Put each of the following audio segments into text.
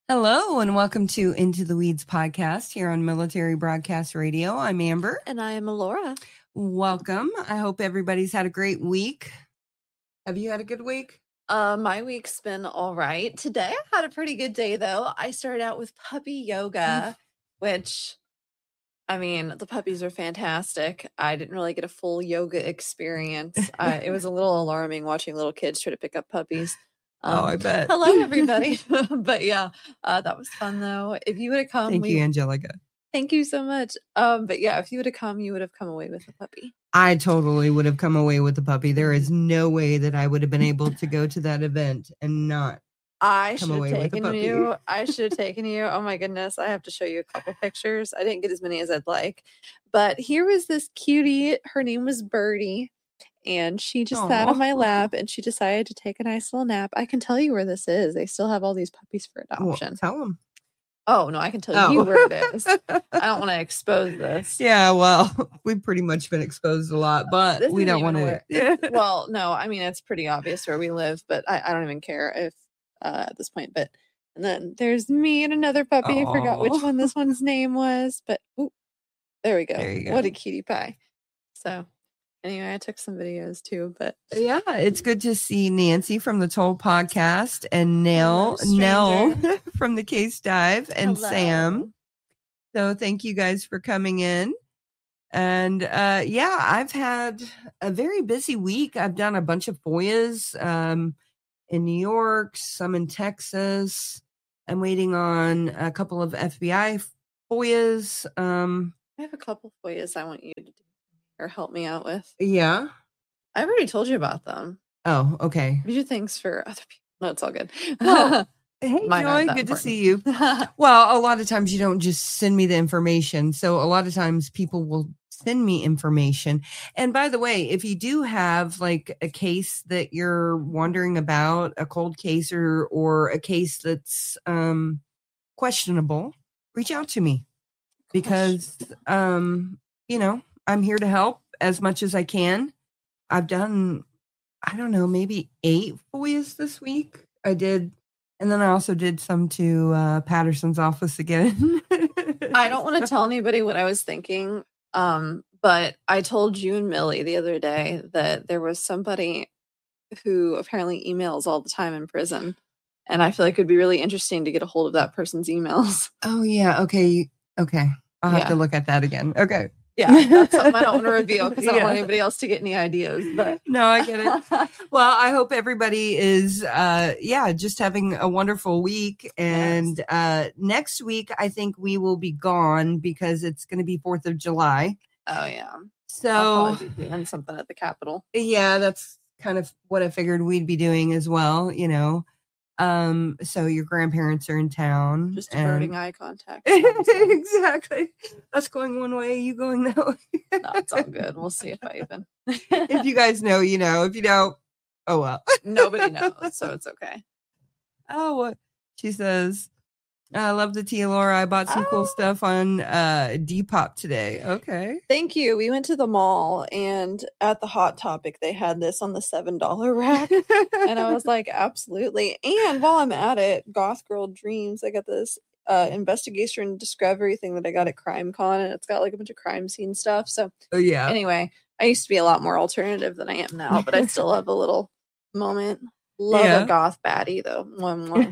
Hello and welcome to Into the Weeds podcast here on Military Broadcast Radio. I'm Amber. And I am Laura. Welcome. I hope everybody's had a great week. Have you had a good week? My week's been all right. Today I had a pretty good day though. I started out with puppy yoga, which, I mean, the puppies are fantastic. I didn't really get a full yoga experience. It was a little alarming watching little kids try to pick up puppies. I bet. Hello, everybody. But yeah, that was fun though. If you would have come, Thank you, Angelica. Thank you so much. But yeah, if you would have come, you would have come away with a puppy. I totally would have come away with a puppy. There is no way that I would have been able to go to that event and not I should have taken you. I should have taken you. Oh my goodness. I have to show you a couple pictures. I didn't get as many as I'd like. But here was this cutie. Her name was Birdie. And she just sat on my lap and she decided to take a nice little nap. I can tell you where this is. They still have all these puppies for adoption. Well, tell them. Oh, no, I can tell you where it is. I don't want to expose this. Yeah, well, we've pretty much been exposed a lot, but we don't want to. Well, no, I mean, it's pretty obvious where we live, but I don't even care if at this point. But and then there's me and another puppy. Aww. I forgot which one this one's name was, but there we go. There you go. What a cutie pie. So anyway, I took some videos too, but yeah, it's good to see Nancy from the Toll Podcast and Nell from the Case Dive and Hello. Sam. So thank you guys for coming in. And yeah, I've had a very busy week. I've done a bunch of FOIAs in New York, some in Texas. I'm waiting on a couple of FBI FOIAs. I have a couple FOIAs I want you to do or help me out with. Yeah. I've already told you about them. Oh, okay. We do things for other people. No, it's all good. Well, hey, Joy, good to see you. Well, a lot of times you don't just send me the information. So a lot of times people will send me information. And by the way, if you do have like a case that you're wondering about, a cold case or a case that's questionable, reach out to me because, you know, I'm here to help as much as I can. I've done, I don't know, maybe 8 FOIAs this week. I did. And then I also did some to Patterson's office again. I don't want to tell anybody what I was thinking. But I told you and Millie the other day that there was somebody who apparently emails all the time in prison. And I feel like it'd be really interesting to get a hold of that person's emails. Oh, yeah. Okay. I'll have to look at that again. Okay. Yeah, that's something I don't want to reveal because I don't want anybody else to get any ideas. But no, I get it. Well, I hope everybody is, just having a wonderful week. And next week, I think we will be gone because it's going to be 4th of July. Oh, yeah. So I'll probably be doing something at the Capitol. Yeah, that's kind of what I figured we'd be doing as well, you know. So your grandparents are in town. Just averting eye contact. Exactly. That's going one way, you going that way. No, it's all good. We'll see if I even. If you guys know, you know. If you don't, oh well. Nobody knows, so it's okay. Oh, what she says. I love the tea, Laura. I bought some cool stuff on Depop today. Okay. Thank you. We went to the mall and at the Hot Topic, they had this on the $7 rack. And I was like, absolutely. And while I'm at it, Goth Girl Dreams, I got this investigation discovery thing that I got at CrimeCon, and it's got like a bunch of crime scene stuff. So anyway, I used to be a lot more alternative than I am now, but I still have a little moment. Love a goth baddie though. One.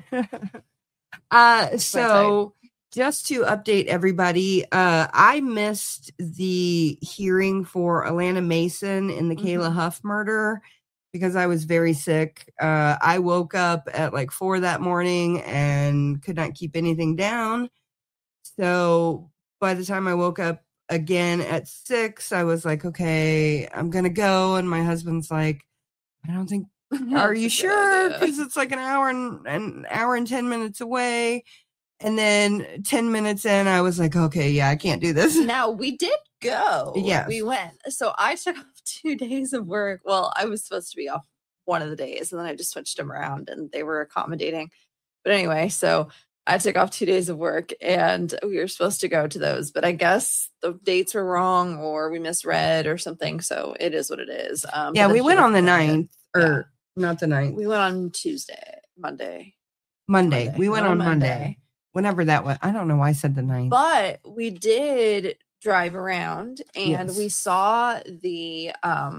So just to update everybody, I missed the hearing for Alana Mason in the Kayla Huff murder because I was very sick. I woke up at like 4 that morning and could not keep anything down. So by the time I woke up again at 6, I was like, okay, I'm going to go. And my husband's like, I don't think, are you sure? Because it's like an hour and 10 minutes away. And then 10 minutes in, I was like, okay, yeah, I can't do this. Now, we did go. Yeah. We went. So I took off 2 days of work. Well, I was supposed to be off one of the days, and then I just switched them around, and they were accommodating. But anyway, so I took off 2 days of work, and we were supposed to go to those. But I guess the dates were wrong, or we misread or something. So it is what it is. Yeah, we went on the 9th, or not the 9th. We went on Monday. We went on Monday. whenever that was. I don't know why I said the 9th. But we did drive around and we saw the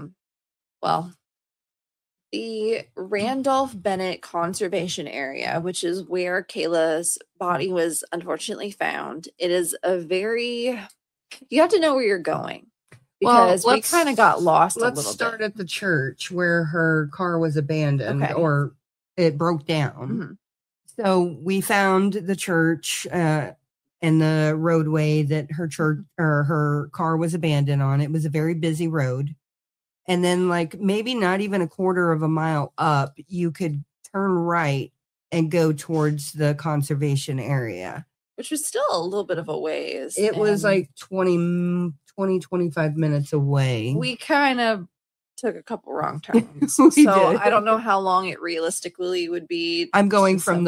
the Randolph Bennett Conservation Area, which is where Kayla's body was unfortunately found. It is you have to know where you're going, because we kind of got lost a little bit. Let's start at the church where her car was abandoned, or it broke down. Mm-hmm. So we found the church and the roadway that her church or her car was abandoned on. It was a very busy road. And then, like, maybe not even a quarter of a mile up, you could turn right and go towards the conservation area. Which was still a little bit of a ways. It was like 25 minutes away. We kind of took a couple wrong turns. So did. I don't know how long it realistically would be. I'm going from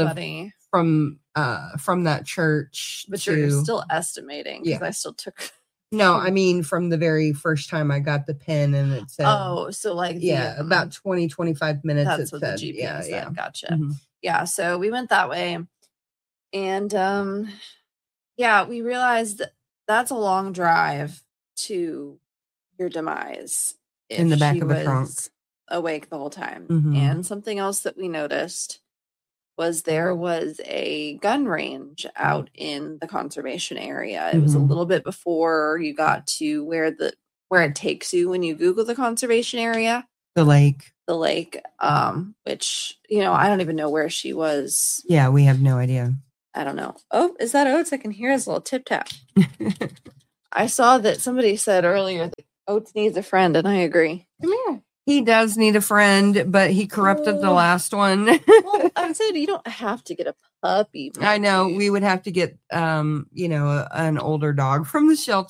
that church. But you're still estimating, because I still took... No, I mean, from the very first time I got the pen and it said... Oh, so like... about 25 minutes. That's what said. The GPS said. Gotcha. Mm-hmm. Yeah, so we went that way. And, we realized that's a long drive to your demise. In the back of the trunk. Awake the whole time. Mm-hmm. And something else that we noticed was there was a gun range out in the conservation area. It was a little bit before you got to where it takes you when you Google the conservation area. The lake, which, I don't even know where she was. Yeah, we have no idea. I don't know. Oh, is that Oates? I can hear his little tip tap. I saw that somebody said earlier that Oates needs a friend, and I agree. Come here. He does need a friend, but he corrupted the last one. Well, I said you don't have to get a puppy. I know. We would have to get, an older dog from the shelter.